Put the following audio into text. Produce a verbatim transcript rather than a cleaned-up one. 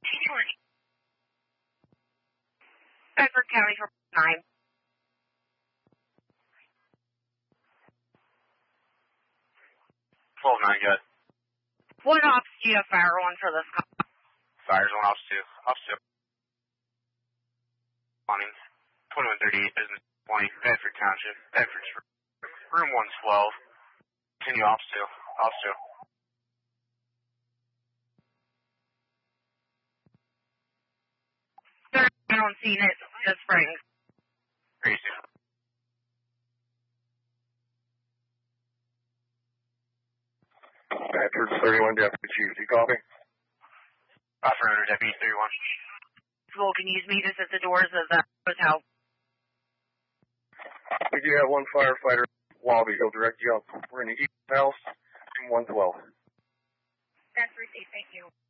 Bedford County for nine. twelve nine, good. One ops, do you have fire one for this call? Fire's one, ops two. Ops two. Morning. twenty-one thirty-eight, business twenty, Bedford Township. Bedford's room one twelve. Continue ops two. Ops two. Third, I don't see it. The Springs. Crazy. Bedford thirty-one, Deputy Chief. Do you copy? Operator, Deputy thirty-one. Well, can you use me just at the doors of the hotel? We do have one firefighter lobby. He'll direct you up. We're in the East House, room one twelve. That's received. Thank you.